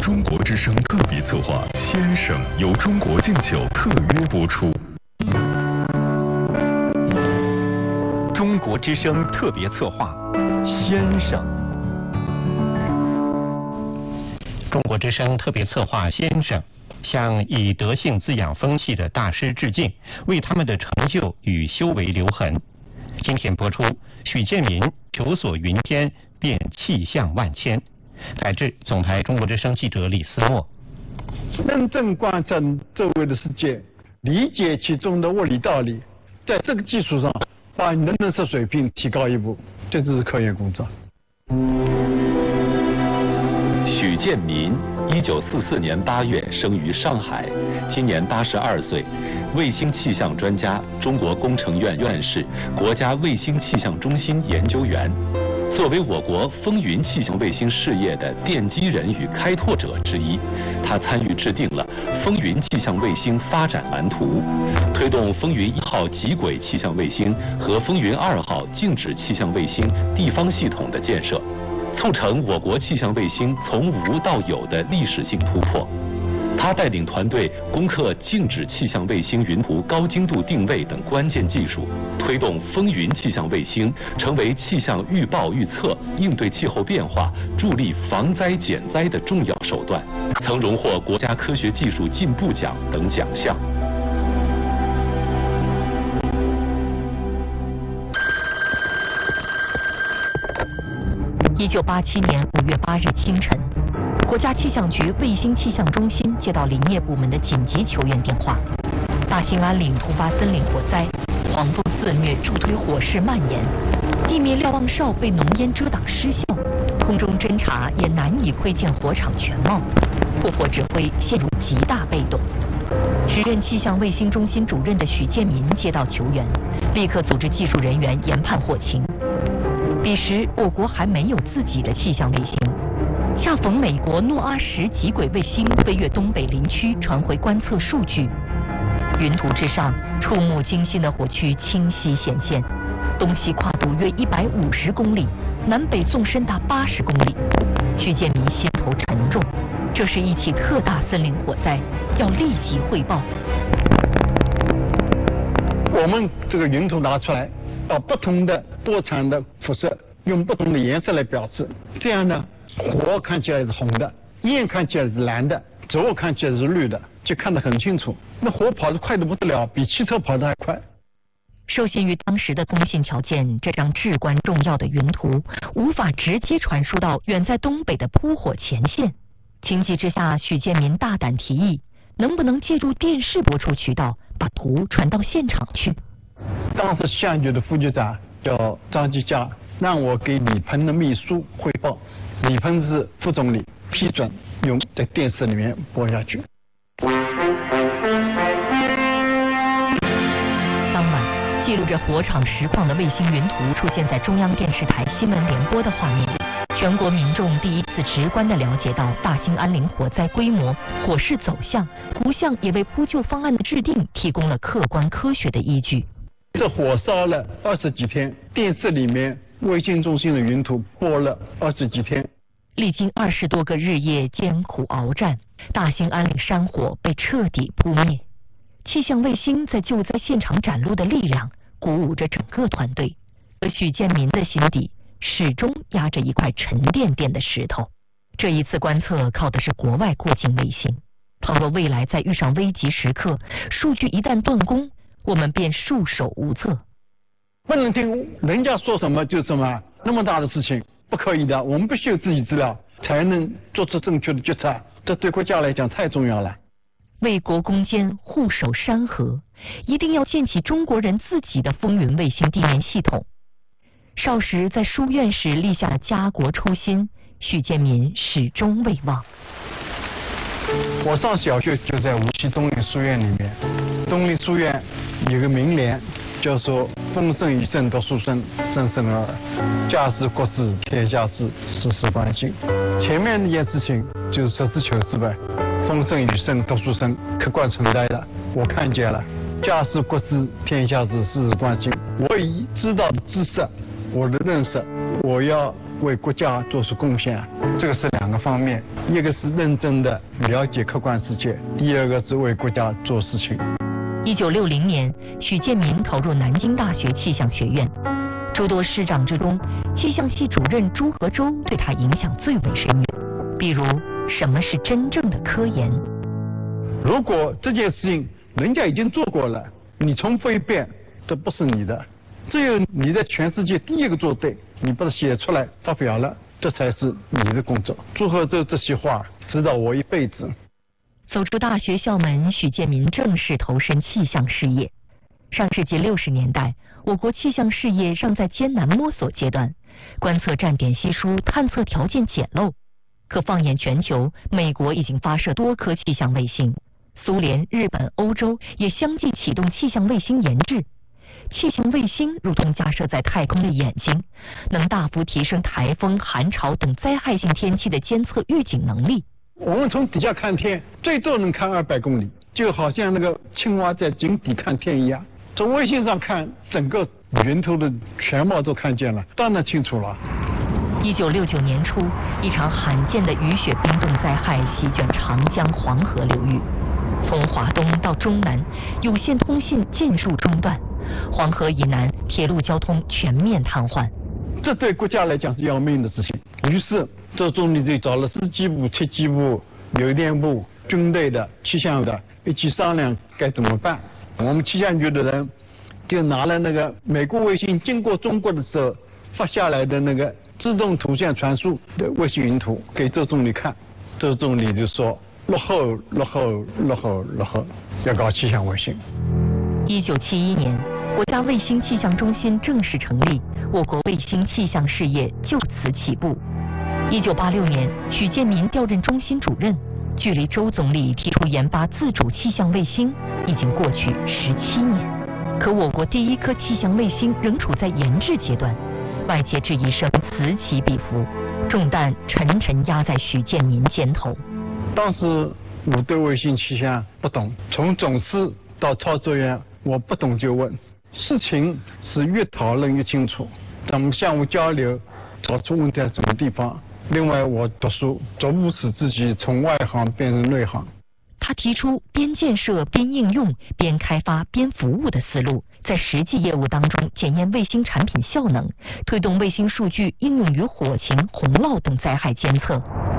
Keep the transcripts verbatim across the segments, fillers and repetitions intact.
中国之声特别策划《先生》由中国敬酒特约播出。 中国之声特别策划《先生》。中国之声特别策划《先生》向以德性滋养风气的大师致敬，为他们的成就与修为留痕。今天播出许建民求索云天，便气象万千。采自总台中国之声记者李思墨。 认真观察周围的世界，理解其中的物理道理，在这个基础上把你的认识水平提高一步，这就是科研工作。 许建民，一九四四年八月生于上海，今年八十二岁，卫星气象专家，中国工程院院士，国家卫星气象中心研究员。作为我国风云气象卫星事业的奠基人与开拓者之一，他参与制定了风云气象卫星发展蓝图，推动风云一号极轨气象卫星和风云二号静止气象卫星地方系统的建设，促成我国气象卫星从无到有的历史性突破。他带领团队攻克静止气象卫星云图高精度定位等关键技术，推动风云气象卫星成为气象预报预测、应对气候变化、助力防灾减灾的重要手段，曾荣获国家科学技术进步奖等奖项。 一九八七年五月八日清晨，国家气象局卫星气象中心接到林业部门的紧急求援电话：大兴安岭突发森林火灾，黄蜂肆虐助推火势蔓延，地面瞭望哨被浓烟遮挡失效，空中侦察也难以窥见火场全貌，破火指挥陷入极大被动。时任气象卫星中心主任的许建民接到求援，立刻组织技术人员研判火情。彼时我国还没有自己的气象卫星，恰逢美国诺阿什极轨卫星飞越东北林区传回观测数据，云图之上触目惊心的火区清晰显现，东西跨度约一百五十公里，南北纵深达八十公里。许建民心头沉重，这是一起特大森林火灾，要立即汇报。 我们这个云图拿出来，把不同的波长的辐射用不同的颜色来表示，这样呢，火看起来是红的，焰看起来是蓝的，轴看起来是绿的，就看得很清楚。那火跑得快得不得了，比汽车跑得还快。 受限于当时的通信条件，这张至关重要的云图无法直接传输到远在东北的扑火前线。情急之下，许建民大胆提议，能不能借助电视播出渠道，把图传到现场去。 当时气象局的副局长叫张继佳，让我给李鹏的秘书汇报，李鹏是副总理，批准用在电视里面播下去。 当晚，记录着火场实况的卫星云图出现在中央电视台新闻联播的画面，全国民众第一次直观地了解到大兴安岭火灾规模、火势走向，图像也为扑救方案的制定提供了客观科学的依据。 这火烧了二十几天，电视里面卫星中心的云图播了二十几天。 历经二十多个日夜艰苦鏖战，大兴安岭山火被彻底扑灭。气象卫星在救灾现场展露的力量，鼓舞着整个团队。而许建民的心底始终压着一块沉甸甸的石头。这一次观测靠的是国外过境卫星，倘若未来再遇上危急时刻，数据一旦断供，我们便束手无策。 不能听人家说什么就什么，那么大的事情不可以的，我们必须有自己资料，才能做出正确的决策，这对国家来讲太重要了。 为国攻坚，护守山河，一定要建起中国人自己的风云卫星地面系统。少时在书院时立下了家国初心，许建民始终未忘。 我上小学就在无锡东林书院里面，东林书院有个名联，叫做“风声雨声读书声，声声而耳；家事国事天下事，事事关心”。前面那件事情就是实事求是呗，风声雨声读书声客观存在的，我看见了。家事国事天下事，事事关心。我已知道的知识，我的认识，我要为国家做出贡献，这个是两个方面，一个是认真的了解客观世界，第二个是为国家做事情。 一九六零年，许建民投入南京大学气象学院，诸多师长之中，气象系主任朱和周对他影响最为深远。比如，什么是真正的科研？ 如果这件事情人家已经做过了，你重复一遍，这不是你的。只有你在全世界第一个做对，你把它写出来发表了，这才是你的工作。朱和周这些话指导我一辈子。 走出大学校门，许建民正式投身气象事业。上世纪六十年代，我国气象事业尚在艰难摸索阶段，观测站点稀疏，探测条件简陋。可放眼全球，美国已经发射多颗气象卫星，苏联、日本、欧洲也相继启动气象卫星研制。气象卫星如同架设在太空的眼睛，能大幅提升台风、寒潮等灾害性天气的监测预警能力。 我们从底下看天，最多能看二百公里，就好像那个青蛙在井底看天一样。从卫星上看，整个云图的全貌都看见了，当然清楚了。 一九六九年初，一场罕见的雨雪冰冻灾害席卷长江、黄河流域，从华东到中南，有线通信尽数中断，黄河以南铁路交通全面瘫痪。 这对国家来讲是要命的事情。于是，周总理就找了司机部、thiết机部、邮电部、军队的、气象的一起商量该怎么办。我们气象局的人就拿了那个美国卫星经过中国的时候发下来的那个自动图像传输的卫星云图给周总理看，周总理就说落后、落后、落后、落后，要搞气象卫星。 一九七一年，国家卫星气象中心正式成立，我国卫星气象事业就此起步。一九八六年，许建民调任中心主任，距离周总理提出研发自主气象卫星已经过去十七年，可我国第一颗气象卫星仍处在研制阶段，外界质疑声此起彼伏，重担沉沉压在许建民肩头。 当时我对卫星气象不懂，从总师到操作员，我不懂就问，事情是越讨论越清楚，咱们相互交流，找出问题在什么地方。另外，我读书逐步使自己从外行变成内行。 他提出边建设边应用、边开发边服务的思路，在实际业务当中检验卫星产品效能，推动卫星数据应用于火情、洪涝等灾害监测。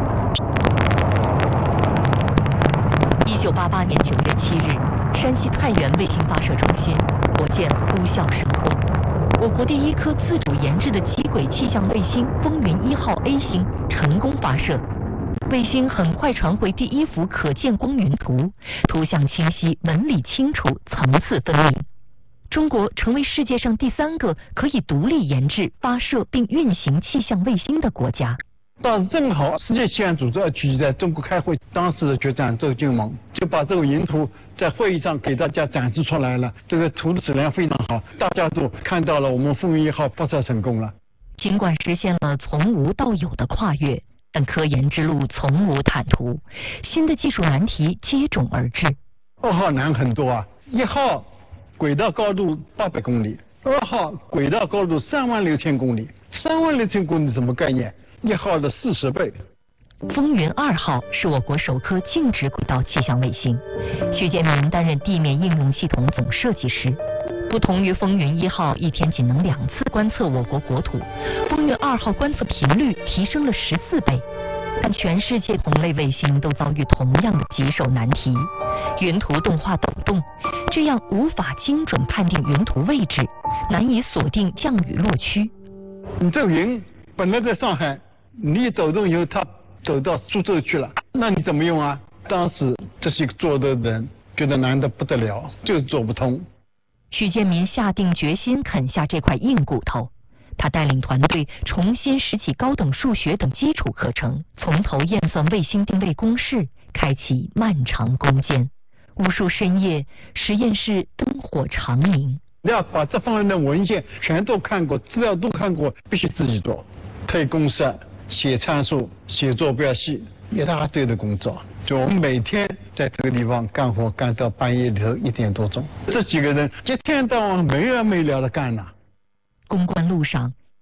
一九八八年九月七日，山西太原卫星发射中心火箭呼啸升空，我国第一颗自主研制的极轨气象卫星风云一号 A 星成功发射。卫星很快传回第一幅可见光云图，图像清晰，纹理清楚，层次分明。中国成为世界上第三个可以独立研制、发射并运行气象卫星的国家。 当时正好世界气象组织要聚集在中国开会，当时的局长周金蒙就把这个云图在会议上给大家展示出来了。这个图的质量非常好，大家都看到了我们风云一号发射成功了。 尽管实现了从无到有的跨越，但科研之路从无坦途，新的技术难题接踵而至。 二号难很多啊，一号轨道高度八百公里，二号轨道高度三万六千公里，三万六千公里什么概念？一号的四十倍。 风云二号是我国首颗静止轨道气象卫星，许建民担任地面应用系统总设计师。不同于风云一号一天仅能两次观测我国国土，风云二号观测频率提升了十四倍。但全世界同类卫星都遭遇同样的棘手难题：云图动画抖动，这样无法精准判定云图位置，难以锁定降雨落区。 你这个云本来在上海，你一抖动以后，它走到苏州去了，那你怎么用啊？当时这些做的人觉得难得不得了，就是做不通。 许建民下定决心啃下这块硬骨头，他带领团队重新拾起高等数学等基础课程，从头验算卫星定位公式，开启漫长攻坚。无数深夜，实验室灯火长明。 要把这方面的文献全都看过，资料都看过，必须自己做，推公式、写参数、写坐标系，一大堆的工作。就我们每天在这个地方干活，干到半夜里头一点多钟。这几个人一天到晚没完没了的干呐。 攻关路上，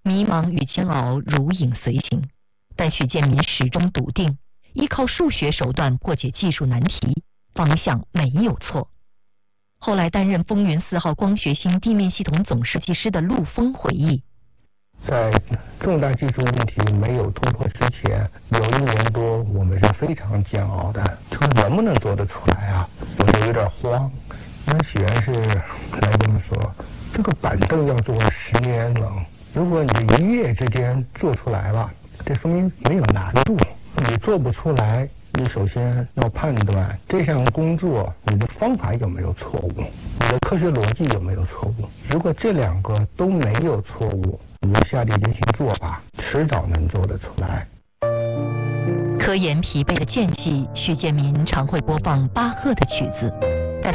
迷茫与煎熬如影随形，但许建民始终笃定，依靠数学手段破解技术难题，方向没有错。后来担任风云四号光学星地面系统总设计师的陆峰回忆， 在重大技术问题没有突破之前，有一年多我们是非常煎熬的，这个能不能做得出来啊？我就有点慌。那许愿是来跟我们说，这个板凳要做十年了，如果你一夜之间做出来了，这说明没有难度。你做不出来，你首先要判断这项工作你的方法有没有错误，你的科学逻辑有没有错误。如果这两个都没有错误，你就下定决心做吧，迟早能做得出来。 科研疲惫的间隙，许建民常会播放巴赫的曲子。